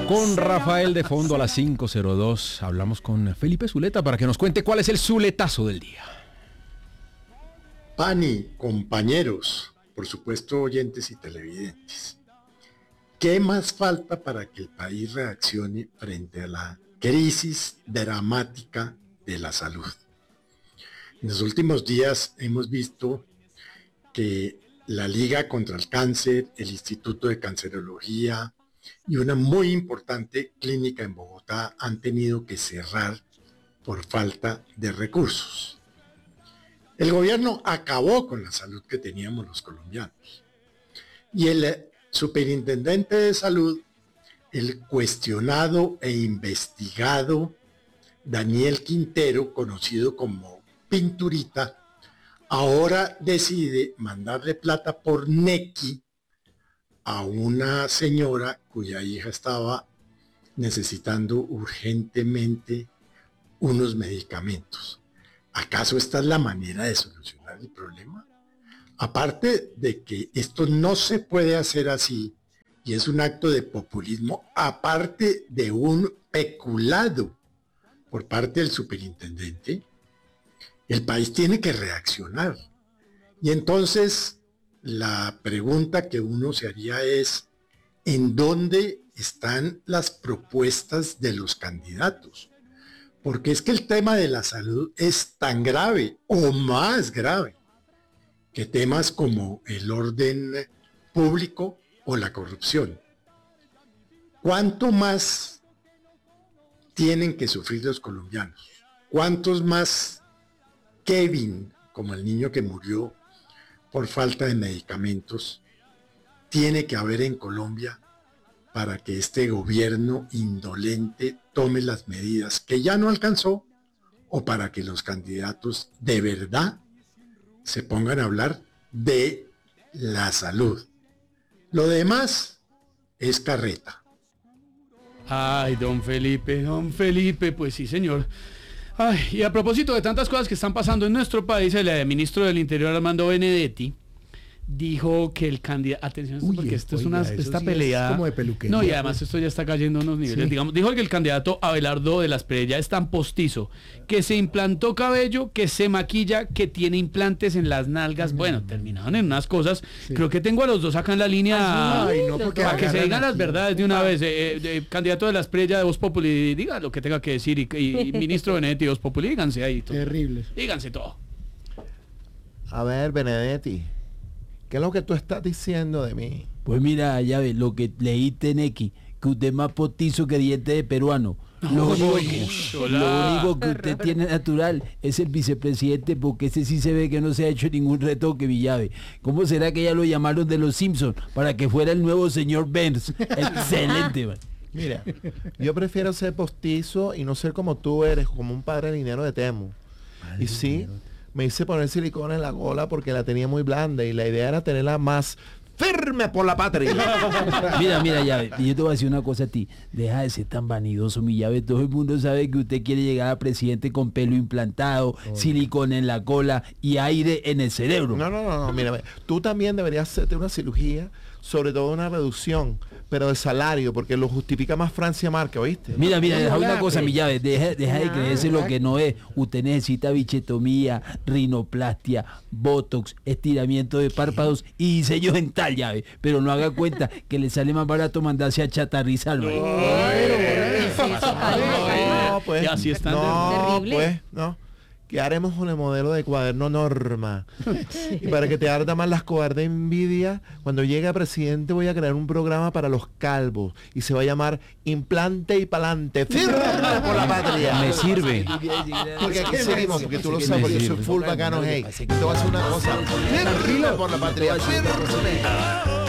Con Rafael de fondo a las 5:02 hablamos con Felipe Zuleta para que nos cuente cuál es el zuletazo del día. Pani, compañeros, por supuesto oyentes y televidentes, ¿qué más falta para que el país reaccione frente a la crisis dramática de la salud? En los últimos días hemos visto que la Liga contra el Cáncer, el Instituto de Cancerología y una muy importante clínica en Bogotá han tenido que cerrar por falta de recursos. El gobierno acabó con la salud que teníamos los colombianos. Y el superintendente de salud, el cuestionado e investigado Daniel Quintero, conocido como Pinturita, ahora decide mandarle plata por Nequi a una señora cuya hija estaba necesitando urgentemente unos medicamentos. ¿Acaso esta es la manera de solucionar el problema? Aparte de que esto no se puede hacer así y es un acto de populismo, aparte de un peculado por parte del superintendente, el país tiene que reaccionar. Y entonces la pregunta que uno se haría es, ¿en dónde están las propuestas de los candidatos? Porque es que el tema de la salud es tan grave o más grave que temas como el orden público o la corrupción. ¿Cuánto más tienen que sufrir los colombianos? ¿Cuántos más Kevin, como el niño que murió por falta de medicamentos, tiene que haber en Colombia para que este gobierno indolente tome las medidas que ya no alcanzó, o para que los candidatos de verdad se pongan a hablar de la salud? Lo demás es carreta. Ay, don Felipe, pues sí, señor. Ay, y a propósito de tantas cosas que están pasando en nuestro país, el ministro del Interior, Armando Benedetti, dijo que el candidato, atención, porque esto es esta pelea, es como de peluquería. No, y además esto ya está cayendo a unos niveles, sí. Digamos, dijo que el candidato Abelardo de las Paredes es tan postizo, que se implantó cabello, que se maquilla, que tiene implantes en las nalgas. Bueno, terminaron en unas cosas. Sí. Creo que tengo a los dos acá en la línea. Ay, no, para que se digan las verdades de una vez. Candidato de las Paredes de Voz Populi, diga lo que tenga que decir, y ministro Benedetti de Voz Populi, díganse ahí todo. Terrible. Díganse todo. A ver, Benedetti, ¿qué es lo que tú estás diciendo de mí? Pues mira, ya ves, lo que leíste en X, que usted es más postizo que diente de peruano. Lo único que usted tiene natural es el vicepresidente, porque ese sí se ve que no se ha hecho ningún retoque, Villave. ¿Cómo será que ya lo llamaron de los Simpsons para que fuera el nuevo señor Burns? Excelente, man. Mira, yo prefiero ser postizo y no ser como tú eres, como un padre dinero de Temo. Y sí, me hice poner silicona en la cola porque la tenía muy blanda y la idea era tenerla más firme por la patria. Mira, Llave, y yo te voy a decir una cosa a ti. Deja de ser tan vanidoso, mi Llave. Todo el mundo sabe que usted quiere llegar a presidente con pelo implantado, silicona en la cola y aire en el cerebro. No, mira, tú también deberías hacerte una cirugía, sobre todo una reducción, pero de salario, porque lo justifica más Francia Márquez, ¿oíste? Mira, deja una cosa, mi Llave, deja de creerse lo que no es. Usted necesita bichetomía, rinoplastia, botox, estiramiento de párpados y diseño dental, Llave, pero no haga cuenta que le sale más barato mandarse a chatarrizar, ¿no? Pues, así están no. Que haremos un modelo de cuaderno Norma. Y para que te arda más las cobardes envidia, cuando llegue a presidente voy a crear un programa para los calvos y se va a llamar Implante y Palante. ¡Firme por la patria! Me sirve. Porque aquí seguimos, porque tú lo sabes, porque soy full bacano, hey. Te voy a hacer una cosa. ¡Firme por la patria! ¡Firme!